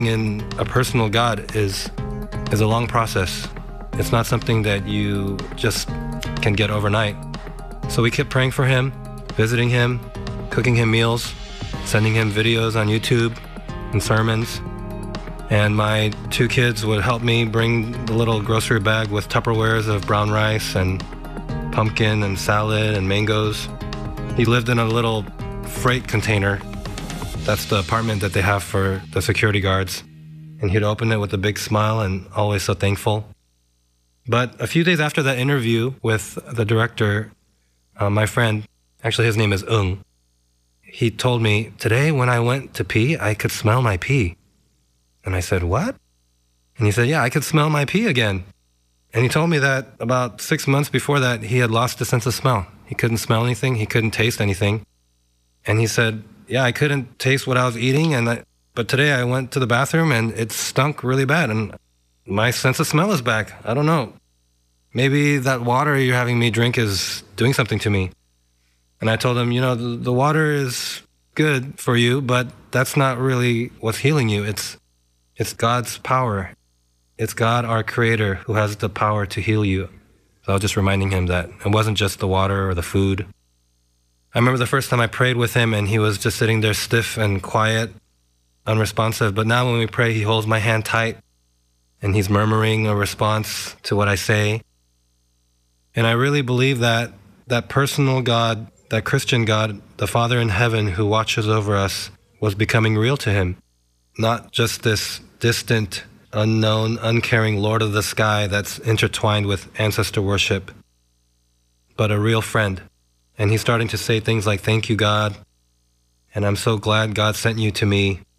in a personal God is a long process. It's not something that you just can get overnight. So we kept praying for him, visiting him, cooking him meals, sending him videos on YouTube and sermons. And my 2 kids would help me bring the little grocery bag with Tupperwares of brown rice and pumpkin and salad and mangoes. He lived in a little freight container. That's the apartment that they have for the security guards. And he'd open it with a big smile and always so thankful. But a few days after that interview with the director, my friend, actually his name is Ung, he told me, today when I went to pee, I could smell my pee. And I said, what? And he said, yeah, I could smell my pee again. And he told me that about 6 months before that, he had lost the sense of smell. He couldn't smell anything. He couldn't taste anything. And he said, yeah, I couldn't taste what I was eating. But today I went to the bathroom and it stunk really bad. And my sense of smell is back. I don't know. Maybe that water you're having me drink is doing something to me. And I told him, the water is good for you, but that's not really what's healing you. It's God's power. It's God, our creator, who has the power to heal you. So I was just reminding him that it wasn't just the water or the food. I remember the first time I prayed with him and he was just sitting there stiff and quiet, unresponsive. But now when we pray, he holds my hand tight and he's murmuring a response to what I say. And I really believe that that personal God, that Christian God, the Father in heaven who watches over us, was becoming real to him. Not just this distant, unknown, uncaring Lord of the sky that's intertwined with ancestor worship, but a real friend. And he's starting to say things like, thank you, God, and I'm so glad God sent you to me.